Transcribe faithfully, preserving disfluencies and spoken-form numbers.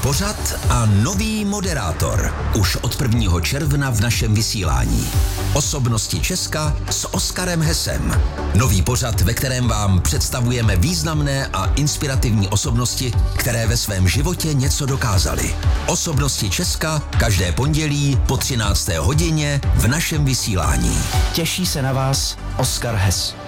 pořad a nový moderátor. Už od prvního června v našem vysílání. Osobnosti Česka s Oskarem Hesem. Nový pořad, ve kterém vám představujeme významné a inspirativní osobnosti, které ve svém životě něco dokázaly. Osobnosti Česka každé pondělí po třinácté hodině v našem vysílání. Těší se na vás Oskar Hes.